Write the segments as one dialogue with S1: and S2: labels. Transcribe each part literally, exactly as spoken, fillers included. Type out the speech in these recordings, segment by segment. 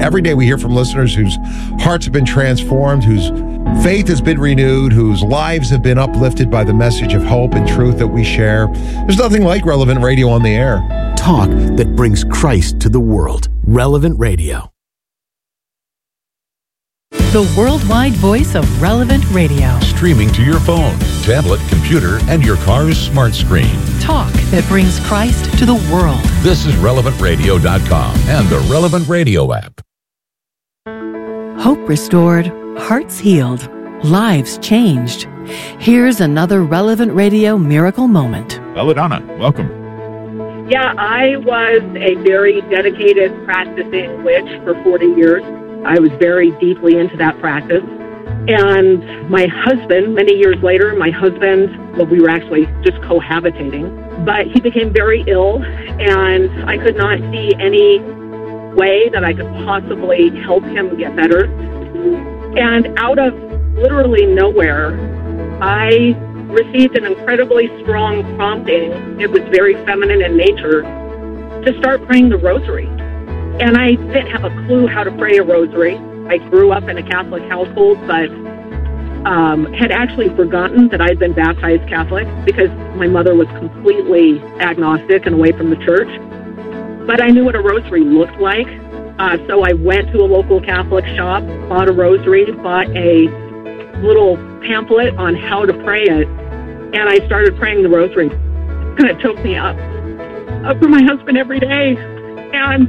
S1: Every day we hear from listeners whose hearts have been transformed, whose faith has been renewed, whose lives have been uplifted by the message of hope and truth that we share. There's nothing like Relevant Radio on the air.
S2: Talk that brings Christ to the world. Relevant Radio.
S3: The worldwide voice of Relevant Radio.
S4: Streaming to your phone, tablet, computer, and your car's smart screen.
S3: Talk that brings Christ to the world.
S4: This is relevant radio dot com and the Relevant Radio app.
S3: Hope restored, hearts healed, lives changed. Here's another Relevant Radio miracle moment.
S5: Belladonna, welcome.
S6: Yeah, I was a very dedicated practicing witch for forty years. I was very deeply into that practice. And my husband, many years later, my husband, well, we were actually just cohabitating, but he became very ill, and I could not see any way that I could possibly help him get better. And out of literally nowhere, I received an incredibly strong prompting. It was very feminine in nature, to start praying the rosary. And I didn't have a clue how to pray a rosary. I grew up in a Catholic household, but um, had actually forgotten that I'd been baptized Catholic because my mother was completely agnostic and away from the church. But I knew what a rosary looked like. Uh, so I went to a local Catholic shop, bought a rosary, bought a little pamphlet on how to pray it, and I started praying the rosary. And it took me up, up for my husband every day. And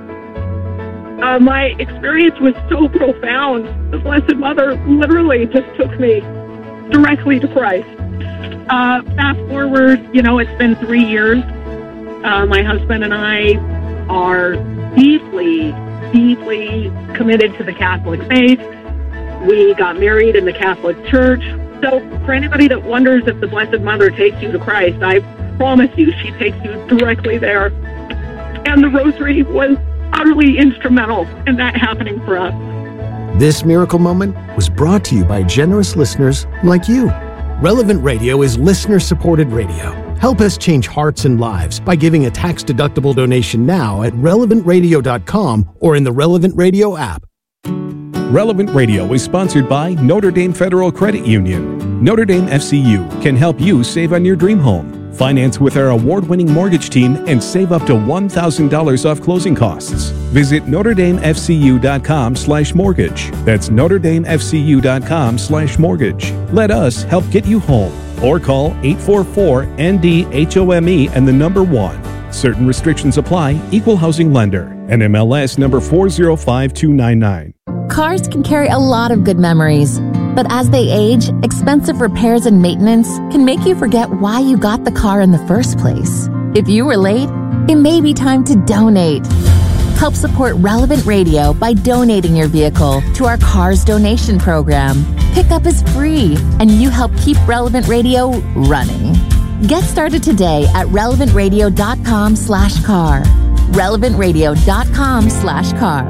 S6: Uh, my experience was so profound. The Blessed Mother literally just took me directly to Christ. Uh, fast forward, you know, it's been three years. Uh, my husband and I are deeply, deeply committed to the Catholic faith. We got married in the Catholic Church. So for anybody that wonders if the Blessed Mother takes you to Christ, I promise you she takes you directly there. And the rosary was utterly instrumental in that happening for us.
S2: This miracle moment was brought to you by generous listeners like you. Relevant Radio is listener-supported radio. Help us change hearts and lives by giving a tax-deductible donation now at relevant radio dot com or in the Relevant Radio app.
S7: Relevant Radio is sponsored by Notre Dame Federal Credit Union. Notre Dame F C U can help you save on your dream home. Finance with our award-winning mortgage team and save up to one thousand dollars off closing costs. Visit notre dame f c u dot com slash mortgage. That's notre dame f c u dot com slash mortgage. Let us help get you home. Or call eight four four N D H O M E and the number one. Certain restrictions apply. Equal housing lender. N M L S number four zero five two nine nine.
S8: Cars can carry a lot of good memories. But as they age, expensive repairs and maintenance can make you forget why you got the car in the first place. If you were late, it may be time to donate. Help support Relevant Radio by donating your vehicle to our Cars Donation Program. Pickup is free, and you help keep Relevant Radio running. Get started today at relevant radio dot com slash car. relevant radio dot com slash car.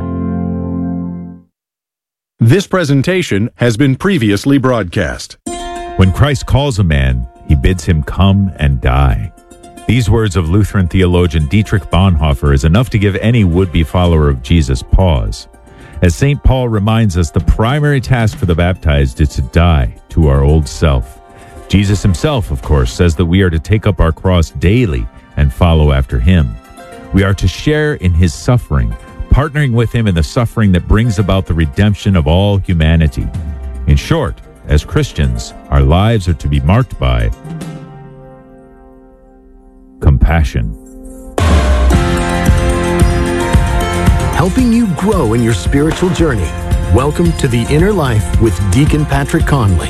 S9: This presentation has been previously broadcast.
S10: When Christ calls a man, he bids him come and die. These words of Lutheran theologian Dietrich Bonhoeffer is enough to give any would-be follower of Jesus pause. As Saint Paul reminds us, the primary task for the baptized is to die to our old self. Jesus himself, of course, says that we are to take up our cross daily and follow after him. We are to share in his suffering, partnering with him in the suffering that brings about the redemption of all humanity. In short, as Christians, our lives are to be marked by compassion.
S2: Helping you grow in your spiritual journey. Welcome to The Inner Life with Deacon Patrick Conley.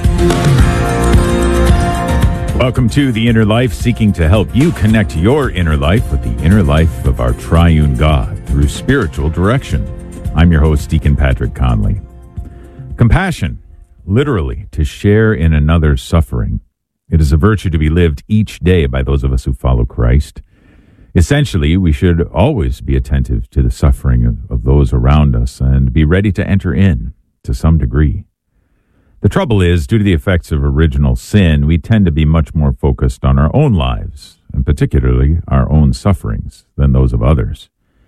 S10: Welcome to The Inner Life, seeking to help you connect your inner life with the inner life of our triune God through spiritual direction. I'm your host, Deacon Patrick Conley. Compassion, literally, to share in another's suffering. It is a virtue to be lived each day by those of us who follow Christ. Essentially, we should always be attentive to the suffering of, of those around us and be ready to enter in to some degree. The trouble is, due to the effects of original sin, we tend to be much more focused on our own lives, and particularly our own sufferings, than those of others.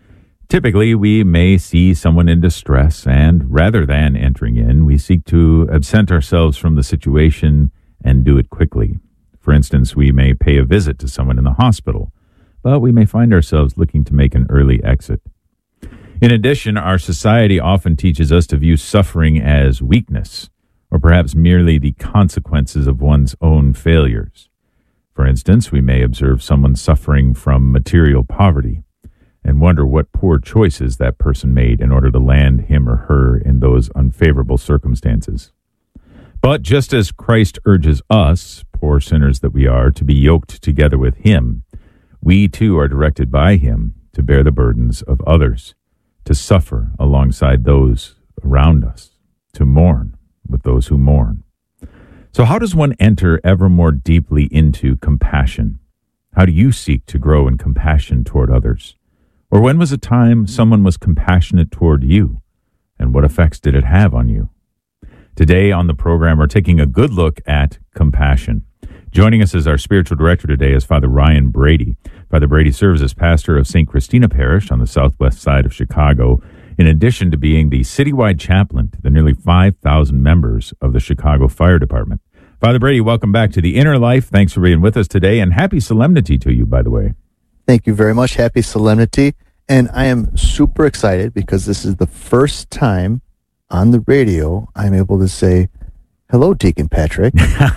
S10: Typically, we may see someone in distress, and rather than entering in, we seek to absent ourselves from the situation and do it quickly. For instance, we may pay a visit to someone in the hospital, but we may find ourselves looking to make an early exit. In addition, our society often teaches us to view suffering as weakness, or perhaps merely the consequences of one's own failures. For instance, we may observe someone suffering from material poverty and wonder what poor choices that person made in order to land him or her in those unfavorable circumstances. But just as Christ urges us, poor sinners that we are, to be yoked together with him, we too are directed by him to bear the burdens of others, to suffer alongside those around us, to mourn with those who mourn. So how does one enter ever more deeply into compassion? How do you seek to grow in compassion toward others? Or when was a time someone was compassionate toward you? And what effects did it have on you? Today on the program, we're taking a good look at compassion. Joining us as our spiritual director today is Father Ryan Brady. Father Brady serves as pastor of Saint Christina Parish on the southwest side of Chicago, in addition to being the citywide chaplain to the nearly five thousand members of the Chicago Fire Department. Father Brady, welcome back to The Inner Life. Thanks for being with us today, and happy solemnity to you, by the way.
S5: Thank you very much. Happy solemnity. And I am super excited because this is the first time on the radio I'm able to say, hello, Deacon Patrick.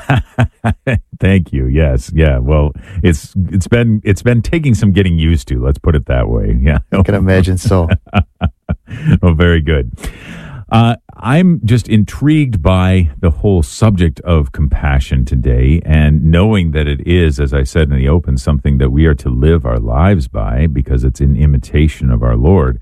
S10: Thank you. Yes. Yeah. Well, it's it's been it's been taking some getting used to. Let's put it that way. Yeah.
S5: I can imagine so.
S10: Well, very good. Uh, I'm just intrigued by the whole subject of compassion today, and knowing that it is, as I said in the open, something that we are to live our lives by because it's in imitation of our Lord.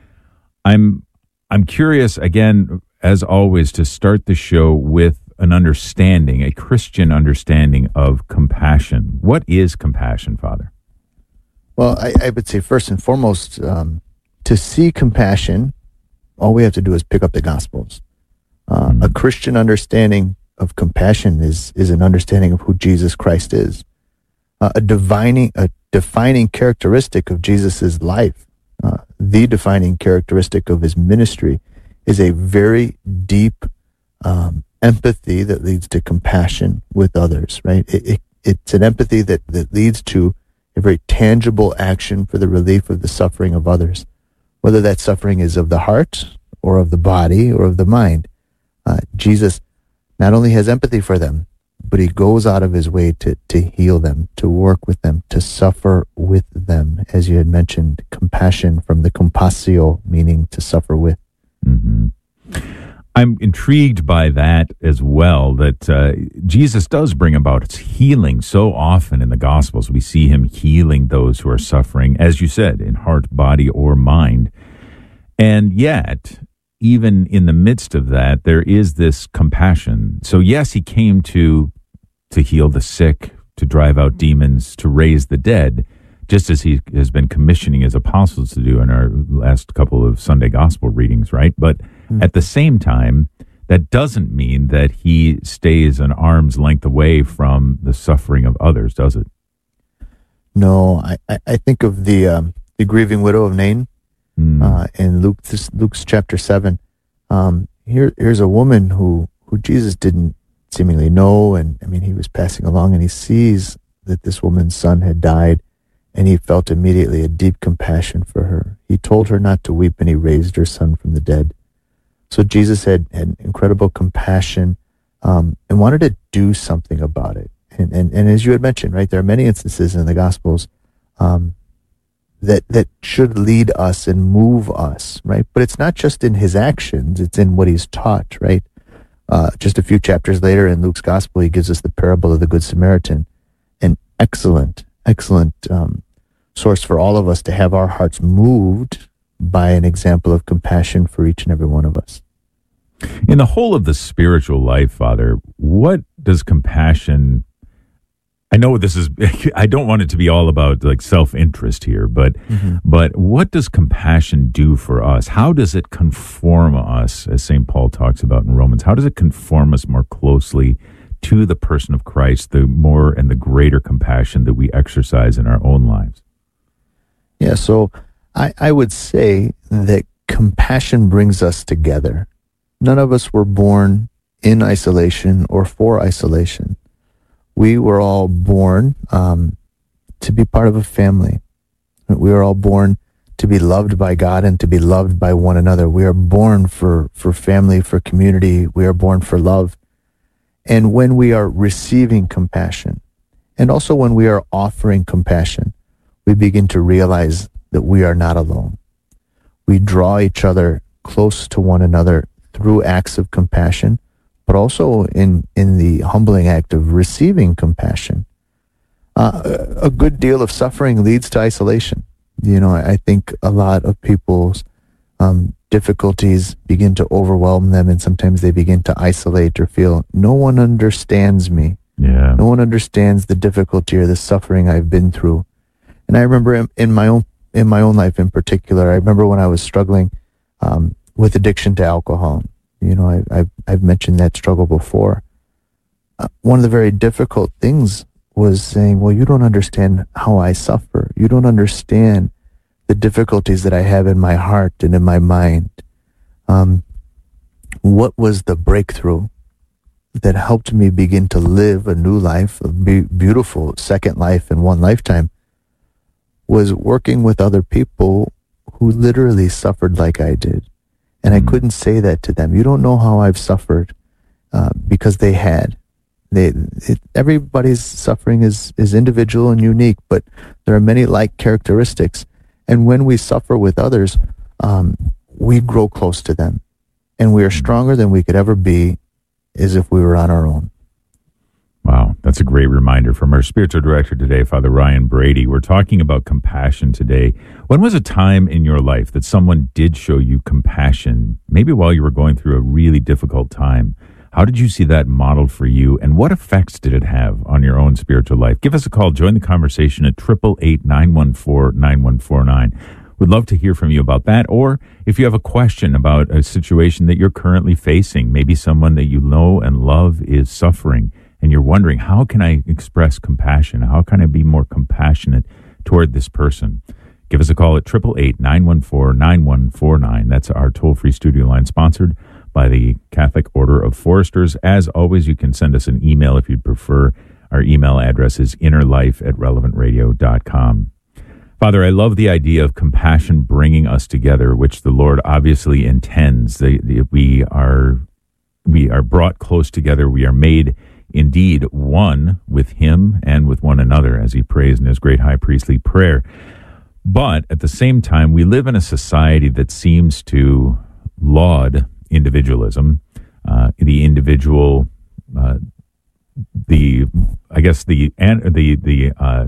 S10: I'm I'm curious, again, as always, to start the show with an understanding, a Christian understanding of compassion. What is compassion, Father?
S5: Well, I, I would say first and foremost, um, to see compassion, all we have to do is pick up the Gospels. Uh, mm-hmm. A Christian understanding of compassion is is an understanding of who Jesus Christ is. Uh, a divining, a defining characteristic of Jesus's life, uh, the defining characteristic of his ministry, is a very deep um, empathy that leads to compassion with others. Right? It, it, it's an empathy that that leads to a very tangible action for the relief of the suffering of others, whether that suffering is of the heart or of the body or of the mind. Uh, Jesus not only has empathy for them, but he goes out of his way to, to heal them, to work with them, to suffer with them. As you had mentioned, compassion from the compassio, meaning to suffer with.
S10: Mm-hmm. I'm intrigued by that as well, that uh, Jesus does bring about healing so often in the Gospels. We see him healing those who are suffering, as you said, in heart, body, or mind. And yet, even in the midst of that, there is this compassion. So yes, he came to to heal the sick, to drive out demons, to raise the dead, just as he has been commissioning his apostles to do in our last couple of Sunday Gospel readings, right? But mm. at the same time, that doesn't mean that he stays an arm's length away from the suffering of others, does it?
S5: No, I, I think of the um, the grieving widow of Nain mm. uh, in Luke this, Luke's chapter seven. Um, here, here's a woman who, who Jesus didn't seemingly know, and I mean, he was passing along, and he sees that this woman's son had died, and he felt immediately a deep compassion for her. He told her not to weep, and he raised her son from the dead. So Jesus had, had incredible compassion um, and wanted to do something about it. And, and and as you had mentioned, right, there are many instances in the Gospels um, that that should lead us and move us, right? But it's not just in his actions; it's in what he's taught, right? Uh, just a few chapters later in Luke's Gospel, he gives us the parable of the Good Samaritan, an excellent, excellent um, source for all of us to have our hearts moved by an example of compassion for each and every one of us.
S10: In the whole of the spiritual life, Father, what does compassion... I know this is, I don't want it to be all about like self-interest here, but mm-hmm. but what does compassion do for us? How does it conform us, as Saint Paul talks about in Romans? How does it conform us more closely to the person of Christ, the more and the greater compassion that we exercise in our own lives?
S5: Yeah, so I, I would say that compassion brings us together. None of us were born in isolation or for isolation. We were all born um, to be part of a family. We were all born to be loved by God and to be loved by one another. We are born for, for family, for community. We are born for love. And when we are receiving compassion, and also when we are offering compassion, we begin to realize that we are not alone. We draw each other close to one another through acts of compassion, but also in, in the humbling act of receiving compassion. Uh, a good deal of suffering leads to isolation. You know, I think a lot of people's um, difficulties begin to overwhelm them, and sometimes they begin to isolate or feel, no one understands me.
S10: Yeah.
S5: No one understands the difficulty or the suffering I've been through. And I remember in, in my own in my own life in particular, I remember when I was struggling um, with addiction to alcohol. You know, I, I've, I've mentioned that struggle before. Uh, one of the very difficult things was saying, well, you don't understand how I suffer. You don't understand the difficulties that I have in my heart and in my mind. Um, what was the breakthrough that helped me begin to live a new life, a be- beautiful second life in one lifetime, was working with other people who literally suffered like I did. And I couldn't say that to them. You don't know how I've suffered uh, because they had. They, it, everybody's suffering is, is individual and unique, but there are many like characteristics. And when we suffer with others, um, we grow close to them. And we are stronger than we could ever be as if we were on our own.
S10: Wow, that's a great reminder from our spiritual director today, Father Ryan Brady. We're talking about compassion today. When was a time in your life that someone did show you compassion, maybe while you were going through a really difficult time? How did you see that modeled for you, and what effects did it have on your own spiritual life? Give us a call. Join the conversation at eight eight eight, nine one four, nine one four nine. We'd love to hear from you about that, or if you have a question about a situation that you're currently facing, maybe someone that you know and love is suffering, and you're wondering, how can I express compassion? How can I be more compassionate toward this person? Give us a call at eight eight eight, nine one four, nine one four nine. That's our toll-free studio line, sponsored by the Catholic Order of Foresters. As always, you can send us an email if you'd prefer. Our email address is innerlife at relevant radio dot com. Father, I love the idea of compassion bringing us together, which the Lord obviously intends. The, the, we are we are brought close together. We are made indeed one with Him and with one another, as He prays in His great high priestly prayer. But at the same time, we live in a society that seems to laud individualism, uh, the individual, uh, the I guess the the the uh,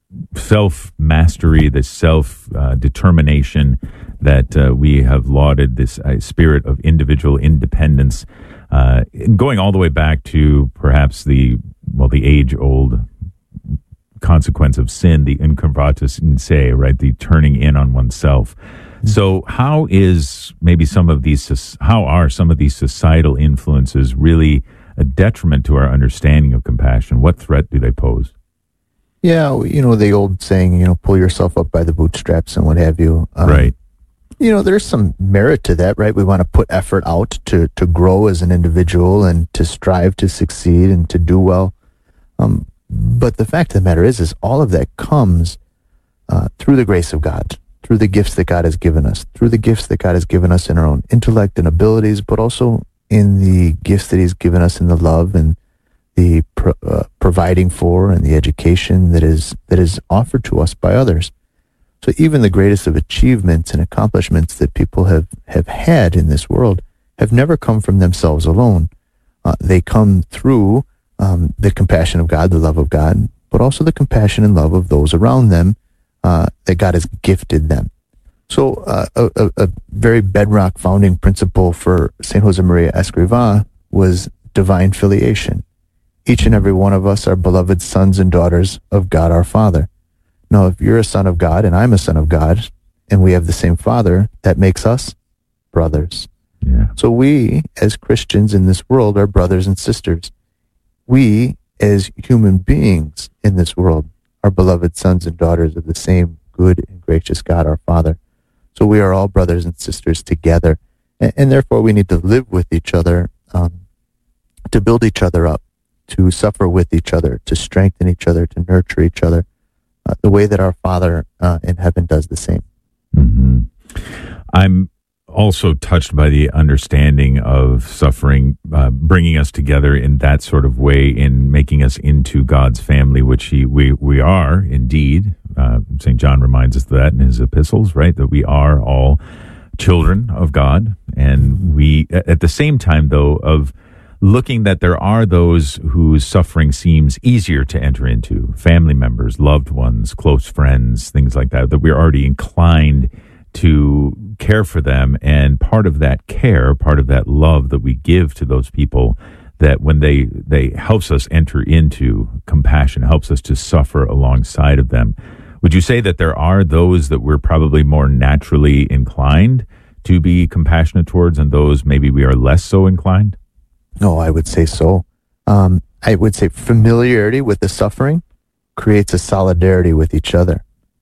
S10: self mastery, the self uh, determination that uh, we have lauded, this uh, spirit of individual independence, uh, going all the way back to perhaps the well the age old consequence of sin, the incurvatus in se, right, the turning in on oneself. So how is maybe some of these, how are some of these societal influences really a detriment to our understanding of compassion? What threat do they pose?
S5: Yeah, you know, the old saying, you know, pull yourself up by the bootstraps and what have you. Um,
S10: right.
S5: You know, there's some merit to that, right? We want to put effort out to, to grow as an individual and to strive to succeed and to do well. Um, but the fact of the matter is, is all of that comes uh, through the grace of God, through the gifts that God has given us, through the gifts that God has given us in our own intellect and abilities, but also in the gifts that He's given us in the love and the pro, uh, providing for and the education that is that is offered to us by others. So even the greatest of achievements and accomplishments that people have, have had in this world have never come from themselves alone. Uh, they come through um, the compassion of God, the love of God, but also the compassion and love of those around them uh, that God has gifted them. So uh, a, a, a very bedrock founding principle for Saint Josemaria Escrivá was divine filiation. Each and every one of us are beloved sons and daughters of God our Father. Now, if you're a son of God and I'm a son of God, and we have the same Father, that makes us brothers.
S10: Yeah.
S5: So we, as Christians in this world, are brothers and sisters. We, as human beings in this world, are beloved sons and daughters of the same good and gracious God our Father. So we are all brothers and sisters together. And, and therefore we need to live with each other, um, to build each other up, to suffer with each other, to strengthen each other, to nurture each other, uh, the way that our Father uh, in heaven does the same.
S10: Mm-hmm. I'm also touched by the understanding of suffering, uh, bringing us together in that sort of way, in making us into God's family, which he, we, we are indeed. Uh, Saint John reminds us of that in his epistles, right? That we are all children of God. And we, at the same time, though, of looking that there are those whose suffering seems easier to enter into, family members, loved ones, close friends, things like that, that we're already inclined to care for them. And part of that care, part of that love that we give to those people, that when they, they helps us enter into compassion, helps us to suffer alongside of them. Would you say that there are those that we're probably more naturally inclined to be compassionate towards, and those maybe we are less so inclined?
S5: No, I would say so. Um, I would say familiarity with the suffering creates a solidarity with each other.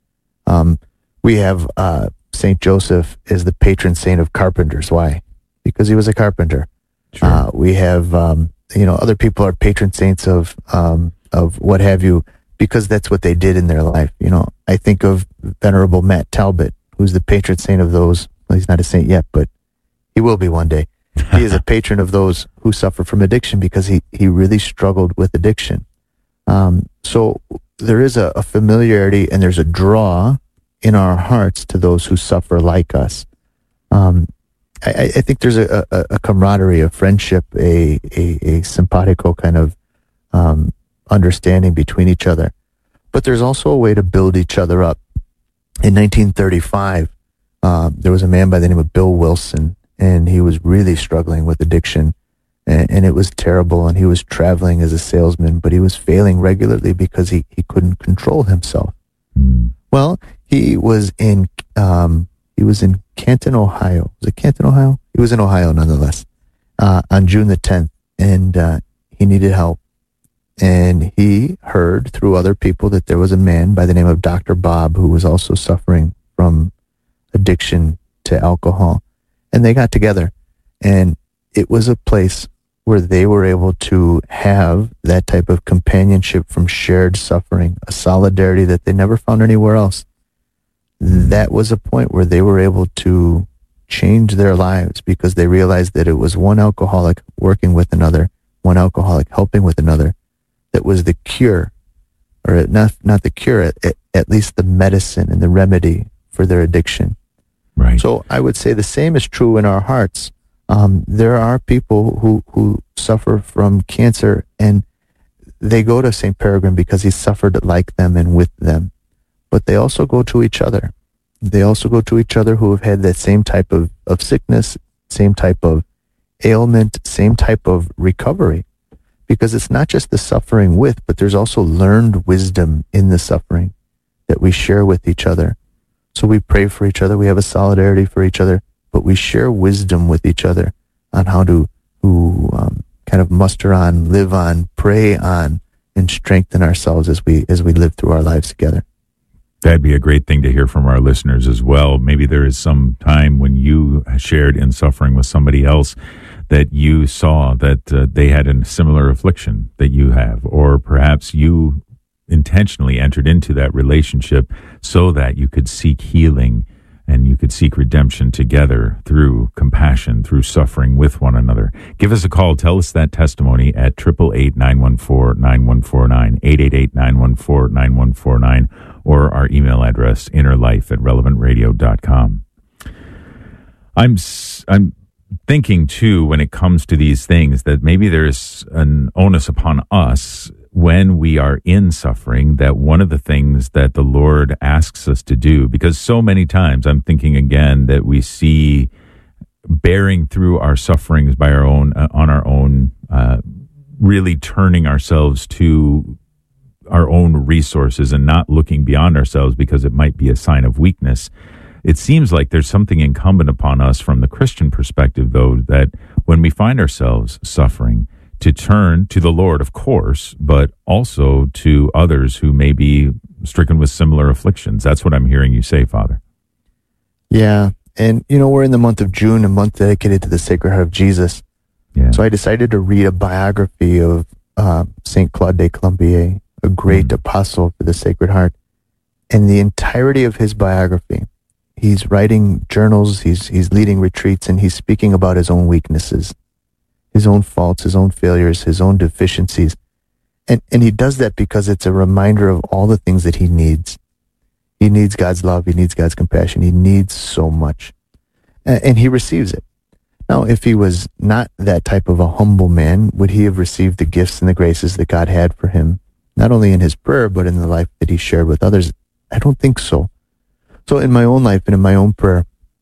S5: Um, we have uh, Saint Joseph is the patron saint of carpenters. Why? Because he was a carpenter.
S10: Sure.
S5: Uh, we have, um, you know, other people are patron saints of um, of what have you, because that's what they did in their life. You know, I think of Venerable Matt Talbot, who's the patron saint of those. Well, he's not a saint yet, but he will be one day. He is a patron of those who suffer from addiction, because he, he really struggled with addiction. Um, so there is a, a familiarity, and there's a draw in our hearts to those who suffer like us. Um, I, I think there's a, a, a camaraderie, a friendship, a, a, a simpatico kind of um, understanding between each other. But there's also a way to build each other up. In nineteen thirty-five, um, there was a man by the name of Bill Wilson, and he was really struggling with addiction, and, and it was terrible, and he was traveling as a salesman, but he was failing regularly because he, he couldn't control himself.
S10: Mm.
S5: Well, he was in um, he was in Canton, Ohio. Was it Canton, Ohio? He was in Ohio nonetheless, uh, on June the tenth, and uh, he needed help. And he heard through other people that there was a man by the name of Doctor Bob who was also suffering from addiction to alcohol. And they got together, and it was a place where they were able to have that type of companionship from shared suffering, a solidarity that they never found anywhere else. That was a point where they were able to change their lives, because they realized that it was one alcoholic working with another, one alcoholic helping with another, that was the cure, or not, not the cure, at, at least the medicine and the remedy for their addiction.
S10: Right.
S5: So I would say the same is true in our hearts. Um, there are people who, who suffer from cancer, and they go to Saint Peregrine because he suffered like them and with them. But they also go to each other. They also go to each other who have had that same type of, of sickness, same type of ailment, same type of recovery. Because it's not just the suffering with, but there's also learned wisdom in the suffering that we share with each other. So we pray for each other, we have a solidarity for each other, but we share wisdom with each other on how to, to um, kind of muster on, live on, pray on, and strengthen ourselves as we as we live through our lives together.
S10: That'd be a great thing to hear from our listeners as well. Maybe there is some time when you shared in suffering with somebody else that you saw that uh, they had a similar affliction that you have, or perhaps you intentionally entered into that relationship so that you could seek healing and you could seek redemption together through compassion, through suffering with one another. Give us a call. Tell us that testimony at eight eight eight, nine one four, nine one four nine, eight eight eight, nine one four, nine one four nine, or our email address, innerlife at relevant radio dot com. I'm, I'm thinking, too, when it comes to these things, that maybe there's an onus upon us when we are in suffering, that one of the things that the Lord asks us to do, because so many times I'm thinking again that we see bearing through our sufferings by our own, uh, on our own, uh, really turning ourselves to our own resources and not looking beyond ourselves because it might be a sign of weakness. It seems like there's something incumbent upon us from the Christian perspective, though, that when we find ourselves suffering, to turn to the Lord, of course, but also to others who may be stricken with similar afflictions. That's what I'm hearing you say, Father.
S5: Yeah. And, you know, we're in the month of June, a month dedicated to the Sacred Heart of Jesus.
S10: Yeah.
S5: So I decided to read a biography of uh, Saint Claude de Colombier, a great mm. apostle for the Sacred Heart. And the entirety of his biography, he's writing journals, he's he's leading retreats, and he's speaking about his own weaknesses, his own faults, his own failures, his own deficiencies. And and he does that because it's a reminder of all the things that he needs. He needs God's love. He needs God's compassion. He needs so much. And, and he receives it. Now, if he was not that type of a humble man, would he have received the gifts and the graces that God had for him, not only in his prayer, but in the life that he shared with others? I don't think so. So in my own life and in my own prayer,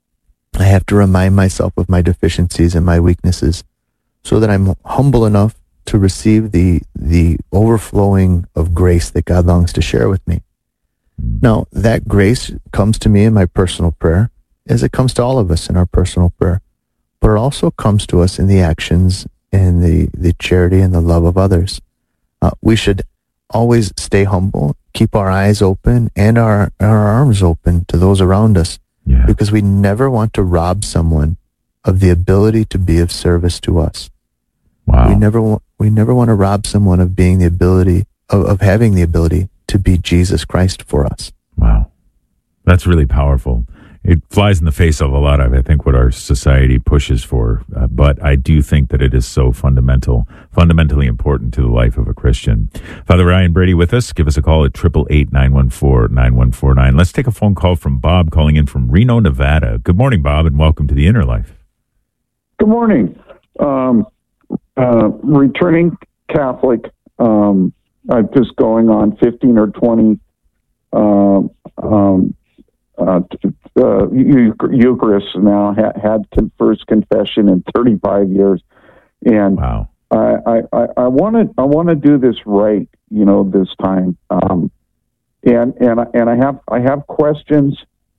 S5: I have to remind myself of my deficiencies and my weaknesses so that I'm humble enough to receive the the overflowing of grace that God longs to share with me. Now, that grace comes to me in my personal prayer, as it comes to all of us in our personal prayer, but it also comes to us in the actions and the, the charity and the love of others. Uh, we should always stay humble, keep our eyes open and our, our arms open to those around us,
S10: yeah.
S5: because we never want to rob someone of the ability to be of service to us.
S10: Wow.
S5: We never want, we never want to rob someone of being the ability, of, of having the ability to be Jesus Christ for us.
S10: Wow. That's really powerful. It flies in the face of a lot of, I think, what our society pushes for. Uh, but I do think that it is so fundamental, fundamentally important to the life of a Christian. Father Ryan Brady with us. Give us a call at eight eight eight, nine one four, nine one four nine. Let's take a phone call from Bob calling in from Reno, Nevada. Good morning, Bob, and welcome to the Inner Life.
S11: Good morning. Um, uh, returning Catholic, um, I'm just going on fifteen or twenty uh, um, uh, uh, Eucharist now. Ha- had con- first confession in thirty-five years, and
S10: wow.
S11: I I want to I want to do this right, you know, this time. Um, and and and I have I have questions.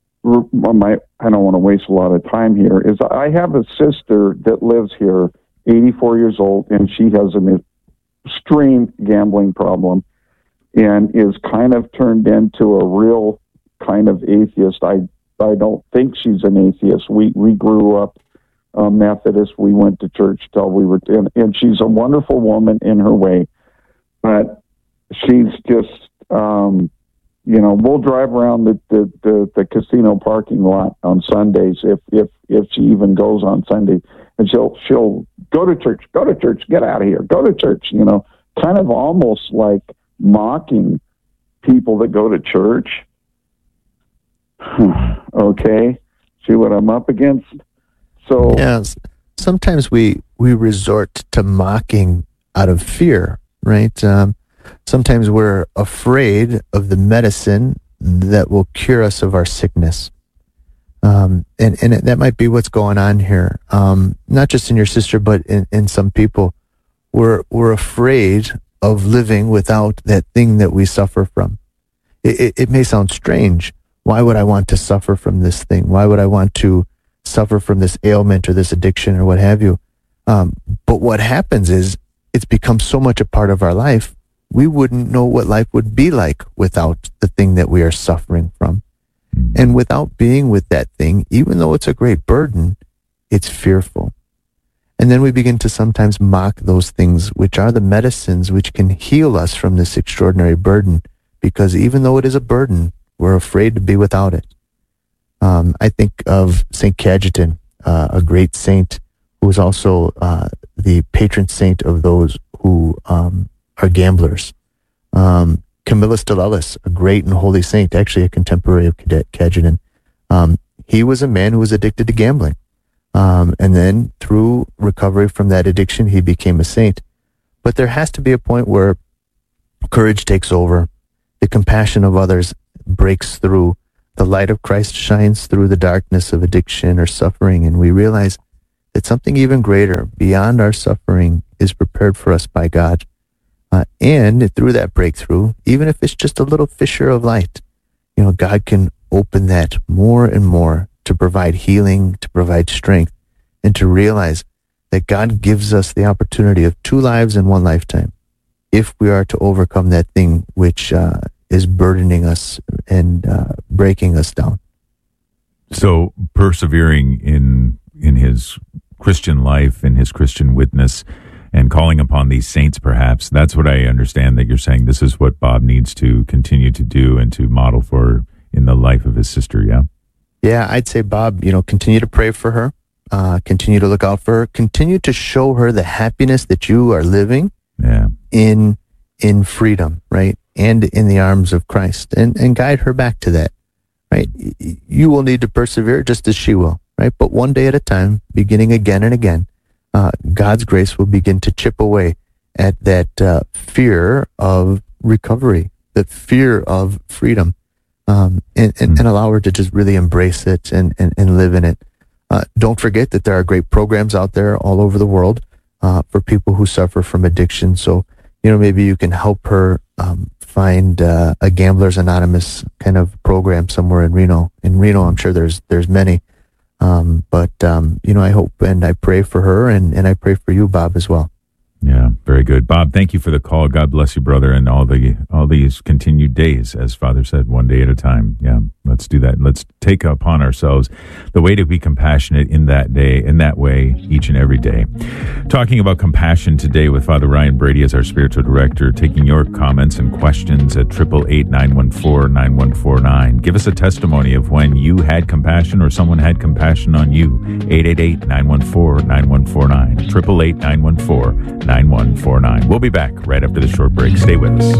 S11: My I don't want to waste a lot of time here. Is I have a sister that lives here, eighty-four years old, and she has an extreme gambling problem and is kind of turned into a real kind of atheist. I I don't think she's an atheist. We we grew up uh, Methodist. We went to church till we were ten, and she's a wonderful woman in her way, but she's just um, you know, we'll drive around the, the, the, the casino parking lot on Sundays if if if she even goes on Sunday, and she'll she'll go to church, go to church, get out of here, go to church, you know, kind of almost like mocking people that go to church. Okay, see what I'm up against? So
S5: yes, sometimes we we resort to mocking out of fear, right? Um, sometimes we're afraid of the medicine that will cure us of our sickness. Um, and, and it, that might be what's going on here. Um, not just in your sister, but in, in some people. We're, we're afraid of living without that thing that we suffer from. It, it, it may sound strange. Why would I want to suffer from this thing? Why would I want to suffer from this ailment or this addiction or what have you? Um, but what happens is it's become so much a part of our life, we wouldn't know what life would be like without the thing that we are suffering from. And without being with that thing, even though it's a great burden, it's fearful. And then we begin to sometimes mock those things, which are the medicines which can heal us from this extraordinary burden, because even though it is a burden, we're afraid to be without it. Um, I think of Saint Cajetan, uh, a great saint who is also uh, the patron saint of those who um, are gamblers. Um, Camillus de Lellis, a great and holy saint, actually a contemporary of Cajetan. Um, he was a man who was addicted to gambling. Um, and then through recovery from that addiction, he became a saint. But there has to be a point where courage takes over, the compassion of others breaks through, the light of Christ shines through the darkness of addiction or suffering, and we realize that something even greater beyond our suffering is prepared for us by God. Uh, and through that breakthrough, even if it's just a little fissure of light, you know, God can open that more and more to provide healing, to provide strength, and to realize that God gives us the opportunity of two lives in one lifetime if we are to overcome that thing which uh, is burdening us and uh, breaking us down.
S10: So persevering in in his Christian life, in his Christian witness, and calling upon these saints, perhaps, that's what I understand that you're saying. This is what Bob needs to continue to do and to model for in the life of his sister, yeah?
S5: Yeah, I'd say, Bob, you know, continue to pray for her, uh, continue to look out for her, continue to show her the happiness that you are living
S10: yeah.
S5: in in freedom, right? And in the arms of Christ, and, and guide her back to that, right? You will need to persevere just as she will, right? But one day at a time, beginning again and again, uh, God's grace will begin to chip away at that uh, fear of recovery, that fear of freedom, um, and, and, mm. and allow her to just really embrace it and, and, and live in it. Uh, don't forget that there are great programs out there all over the world uh, for people who suffer from addiction. So, you know, maybe you can help her um, find uh, a Gamblers Anonymous kind of program somewhere in Reno. In Reno, I'm sure there's there's many. Um, but, um, you know, I hope and I pray for her, and, and I pray for you, Bob, as well.
S10: Yeah, very good. Bob, thank you for the call. God bless you, brother, and all the all these continued days, as Father said, one day at a time. Yeah, let's do that. Let's take upon ourselves the way to be compassionate in that day, in that way, each and every day. Talking about compassion today with Father Ryan Brady as our spiritual director, taking your comments and questions at eight eight eight, nine one four, nine one four nine. Give us a testimony of when you had compassion or someone had compassion on you. eight eight eight, nine one four, nine one four nine. eight eight eight, nine one four, nine one four nine. We'll be back right after the short break. Stay with us.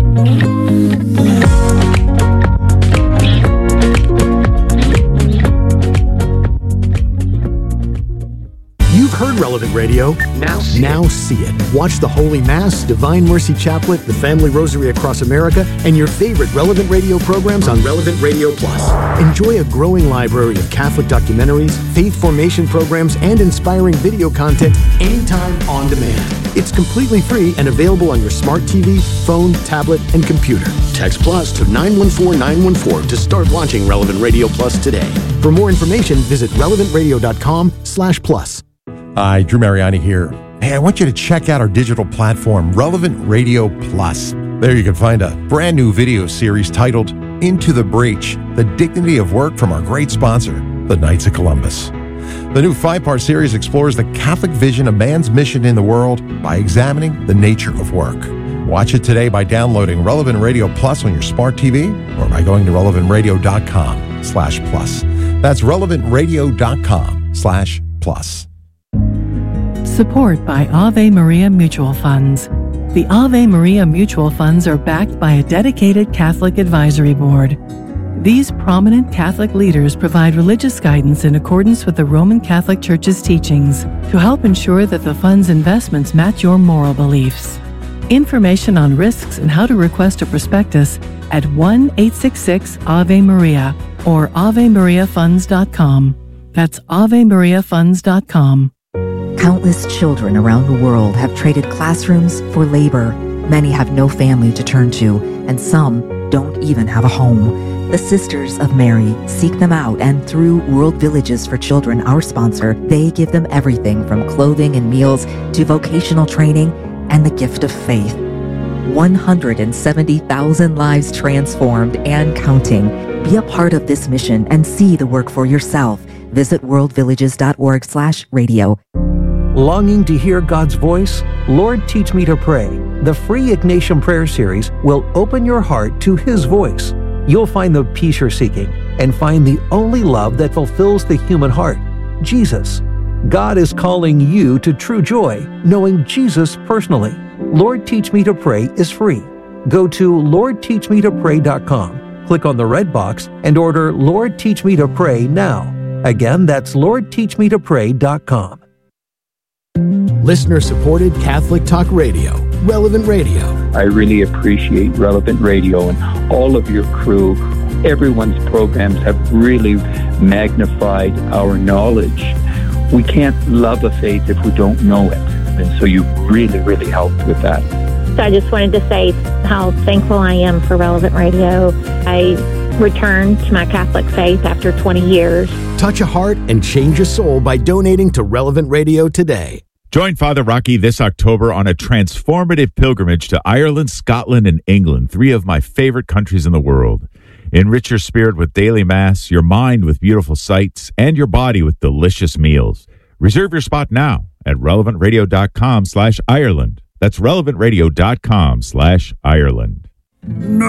S2: You've heard Relevant Radio. Now see, now it. see it. Watch the Holy Mass, Divine Mercy Chaplet, the Family Rosary Across America, and your favorite Relevant Radio programs on Relevant Radio Plus. Enjoy a growing library of Catholic documentaries, faith formation programs, and inspiring video content anytime on demand. It's completely free and available on your smart T V, phone, tablet, and computer. Text Plus to nine one four nine one four to start watching Relevant Radio Plus today. For more information, visit relevant radio dot com slash plus.
S1: Hi, Drew Mariani here. Hey, I want you to check out our digital platform, Relevant Radio Plus. There you can find a brand new video series titled Into the Breach, The Dignity of Work from our great sponsor, the Knights of Columbus. The new five-part series explores the Catholic vision of man's mission in the world by examining the nature of work. Watch it today by downloading Relevant Radio Plus on your smart T V or by going to relevant radio dot com slash plus. That's relevant radio dot com slash plus.
S3: Support by Ave Maria Mutual Funds. The Ave Maria Mutual Funds are backed by a dedicated Catholic advisory board. These prominent Catholic leaders provide religious guidance in accordance with the Roman Catholic Church's teachings to help ensure that the fund's investments match your moral beliefs. Information on risks and how to request a prospectus at one eight six six Ave Maria or ave maria funds dot com. That's ave maria funds dot com.
S12: Countless children around the world have traded classrooms for labor. Many have no family to turn to, and some don't even have a home. The Sisters of Mary seek them out, and through World Villages for Children, our sponsor, they give them everything from clothing and meals to vocational training and the gift of faith. one hundred seventy thousand lives transformed and counting. Be a part of this mission and see the work for yourself. Visit world villages dot org slash radio.
S13: Longing to hear God's voice? Lord, Teach Me to Pray. The free Ignatian Prayer Series will open your heart to His voice. You'll find the peace you're seeking and find the only love that fulfills the human heart, Jesus. God is calling you to true joy, knowing Jesus personally. Lord, Teach Me to Pray is free. Go to lord teach me to pray dot com, click on the red box, and order Lord, Teach Me to Pray now. Again, that's lord teach me to pray dot com.
S2: Listener-supported Catholic Talk Radio, Relevant Radio.
S14: I really appreciate Relevant Radio and all of your crew. Everyone's programs have really magnified our knowledge. We can't love a faith if we don't know it. And so you really, really helped with that.
S15: So I just wanted to say how thankful I am for Relevant Radio. I returned to my Catholic faith after twenty years.
S2: Touch a heart and change a soul by donating to Relevant Radio today.
S10: Join Father Rocky this October on a transformative pilgrimage to Ireland, Scotland, and England, three of my favorite countries in the world. Enrich your spirit with daily Mass, your mind with beautiful sights, and your body with delicious meals. Reserve your spot now at relevantradio.com slash Ireland. That's relevantradio.com slash Ireland.